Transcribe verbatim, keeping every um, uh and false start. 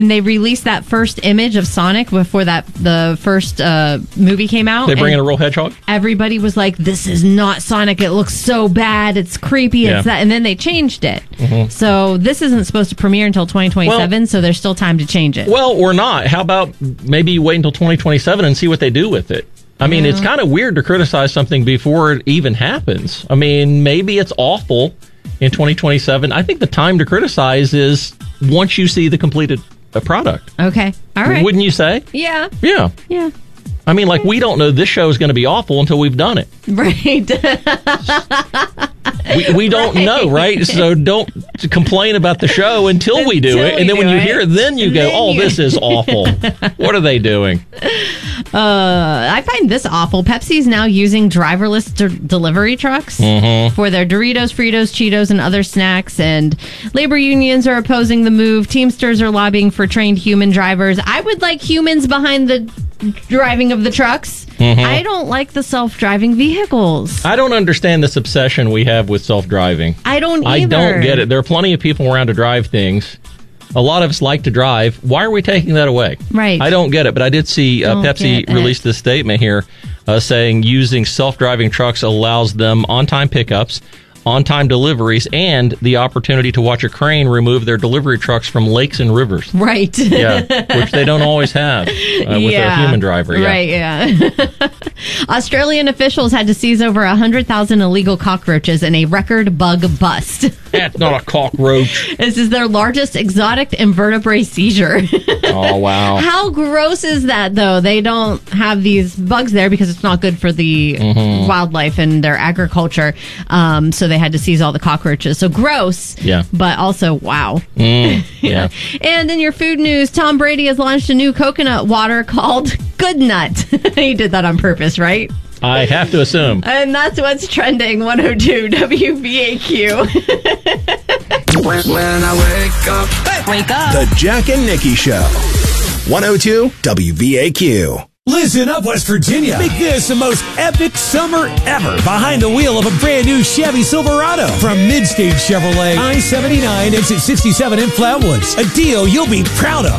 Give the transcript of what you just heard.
when they released that first image of Sonic before that the first uh, movie came out. They bring in a real hedgehog? Everybody was like, this is not Sonic. It looks so bad. It's creepy. It's Yeah. that. And then they changed it. Mm-hmm. So this isn't supposed to premiere until twenty twenty-seven, Well, so there's still time to change it. Well, or not. How about maybe you wait until twenty twenty-seven and see what they do with it? I mean, Yeah. it's kind of weird to criticize something before it even happens. I mean, maybe it's awful in twenty twenty-seven. I think the time to criticize is once you see the completed uh, product. Okay. All right. Wouldn't you say? Yeah. Yeah. Yeah. I mean, like, we don't know this show is going to be awful until we've done it. Right. We, we don't Right. know, right? So don't complain about the show until we do Until it. we And then when do you it. hear it, then you And go, then oh, you- this is awful. What are they doing? Uh, I find this awful. Pepsi's now using driverless de- delivery trucks Mhm. for their Doritos, Fritos, Cheetos, and other snacks. And labor unions are opposing the move. Teamsters are lobbying for trained human drivers. I would like humans behind the driving of the trucks. Mhm. I don't like the self-driving vehicles. I don't understand this obsession we have with self-driving. I don't I either. don't get it. There are plenty of people around to drive things. A lot of us like to drive. Why are we taking that away? Right. I don't get it. But I did see uh, Don't Pepsi get it. release this statement here uh, saying using self-driving trucks allows them on-time pickups, on-time deliveries, and the opportunity to watch a crane remove their delivery trucks from lakes and rivers. Right. Yeah, which they don't always have uh, with Yeah. a human driver. Yeah. Right, yeah. Australian officials had to seize over one hundred thousand illegal cockroaches in a record bug bust. That's not a cockroach. This is their largest exotic invertebrate seizure. Oh, wow. How gross is that, though? They don't have these bugs there because it's not good for the Mhm. wildlife and their agriculture. Um, so they had to seize all the cockroaches. So gross. Yeah. But also, wow. Mm, yeah. And in your food news, Tom Brady has launched a new coconut water called Good Nut. He did that on purpose, right? I have to assume. And that's what's trending. one oh two W V A Q. When, when I wake up, wake up. The Jack and Nikki Show. one oh two W V A Q. Listen up, West Virginia. Make this the most epic summer ever behind the wheel of a brand new Chevy Silverado from Midstage Chevrolet, I seventy-nine, exit sixty-seven in Flatwoods. A deal you'll be proud of.